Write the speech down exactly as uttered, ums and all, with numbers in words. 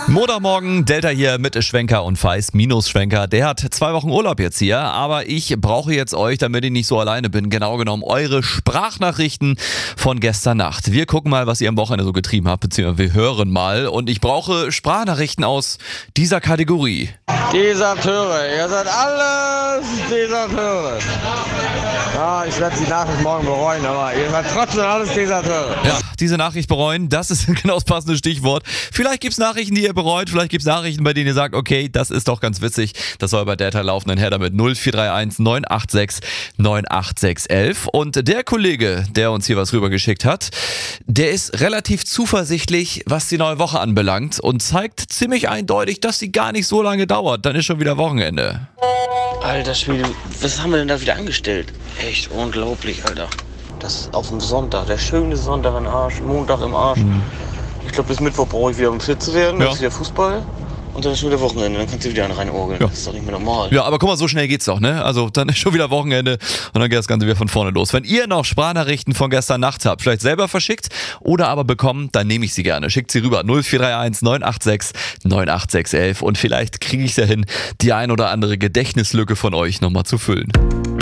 Montagmorgen, Delta hier mit Schwenker und Feist minus Schwenker. Der hat zwei Wochen Urlaub jetzt hier, aber ich brauche jetzt euch, damit ich nicht so alleine bin, genau genommen eure Sprachnachrichten von gestern Nacht. Wir gucken mal, was ihr am Wochenende so getrieben habt, beziehungsweise wir hören mal. Und ich brauche Sprachnachrichten aus dieser Kategorie. Deserteure, ihr seid alles Deserteure. Ja, ich werde die Nachricht morgen bereuen, aber ihr seid trotzdem alles Deserteure. Ja, diese Nachricht bereuen, das ist genau das passende Stichwort. Vielleicht gibt es Nachrichten, die ihr bereut, vielleicht gibt es Nachrichten, bei denen ihr sagt, okay, das ist doch ganz witzig, das soll bei Delta laufen, dann her damit null vier drei eins neun acht sechs neun acht sechs eins. Und der Kollege, der uns hier was rübergeschickt hat, der ist relativ zuversichtlich, was die neue Woche anbelangt und zeigt ziemlich eindeutig, dass sie gar nicht so lange dauert. Dann ist schon wieder Wochenende. Alter Schwede, was haben wir denn da wieder angestellt? Echt unglaublich, Alter. Das ist auf dem Sonntag, der schöne Sonntag im Arsch, Montag im Arsch. Mhm. Ich glaube, bis Mittwoch brauche ich wieder, um fit zu werden. Ja. Das ist wieder Fußball. Und dann ist schon wieder Wochenende, dann kannst du wieder einen reinorgeln. Ja. Das ist doch nicht mehr normal. Ja, aber guck mal, so schnell geht's doch, ne? Also dann ist schon wieder Wochenende und dann geht das Ganze wieder von vorne los. Wenn ihr noch Sprachnachrichten von gestern Nacht habt, vielleicht selber verschickt oder aber bekommen, dann nehme ich sie gerne. Schickt sie rüber null vier drei eins neun acht sechs neun acht sechs eins und vielleicht kriege ich es ja hin, die ein oder andere Gedächtnislücke von euch nochmal zu füllen.